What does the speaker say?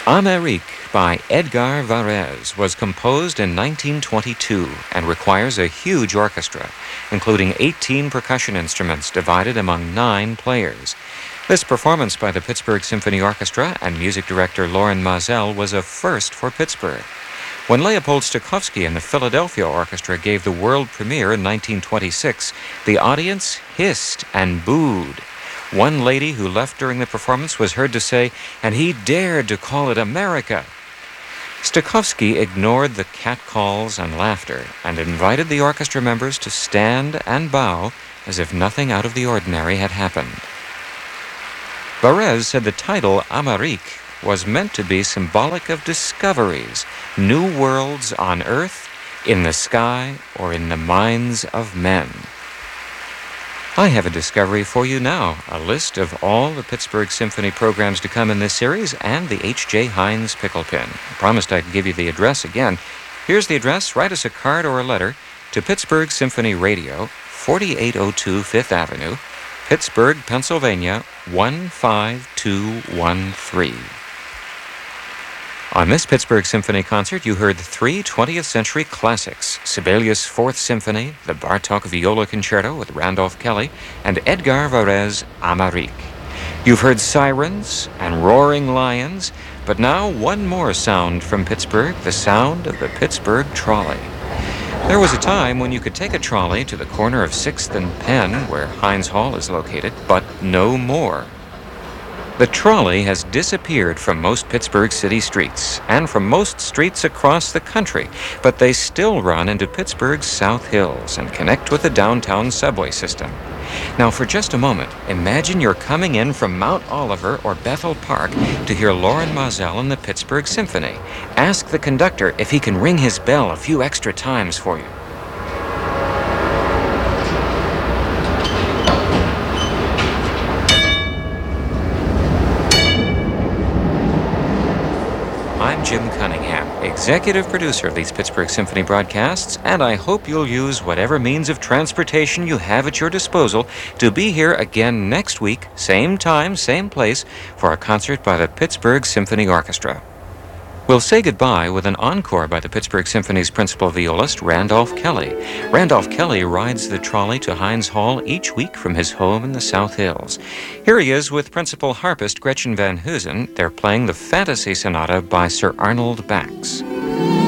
Amérique by Edgar Varèse was composed in 1922 and requires a huge orchestra, including 18 percussion instruments divided among 9 players. This performance by the Pittsburgh Symphony Orchestra and music director Lorin Maazel was a first for Pittsburgh. When Leopold Stokowski and the Philadelphia Orchestra gave the world premiere in 1926, the audience hissed and booed. One lady who left during the performance was heard to say, "And he dared to call it America." Stokowski ignored the catcalls and laughter and invited the orchestra members to stand and bow as if nothing out of the ordinary had happened. Varèse said the title Amérique was meant to be symbolic of discoveries, new worlds on earth, in the sky, or in the minds of men. I have a discovery for you now, a list of all the Pittsburgh Symphony programs to come in this series and the H.J. Heinz pickle pin. I promised I'd give you the address again. Here's the address. Write us a card or a letter to Pittsburgh Symphony Radio, 4802 Fifth Avenue, Pittsburgh, Pennsylvania, 15213. On this Pittsburgh Symphony concert, you heard 3 20th century classics: Sibelius' Fourth Symphony, the Bartók Viola Concerto with Randolph Kelly, and Edgar Varèse' Amérique. You've heard sirens and roaring lions, but now one more sound from Pittsburgh, the sound of the Pittsburgh trolley. There was a time when you could take a trolley to the corner of 6th and Penn, where Heinz Hall is located, but no more. The trolley has disappeared from most Pittsburgh city streets and from most streets across the country, but they still run into Pittsburgh's South Hills and connect with the downtown subway system. Now, for just a moment, imagine you're coming in from Mount Oliver or Bethel Park to hear Lorin Maazel and the Pittsburgh Symphony. Ask the conductor if he can ring his bell a few extra times for you. I'm Jim Cunningham, executive producer of these Pittsburgh Symphony broadcasts, and I hope you'll use whatever means of transportation you have at your disposal to be here again next week, same time, same place, for a concert by the Pittsburgh Symphony Orchestra. We'll say goodbye with an encore by the Pittsburgh Symphony's principal violist, Randolph Kelly. Randolph Kelly rides the trolley to Heinz Hall each week from his home in the South Hills. Here he is with principal harpist Gretchen Van Heusen. They're playing the Fantasy Sonata by Sir Arnold Bax.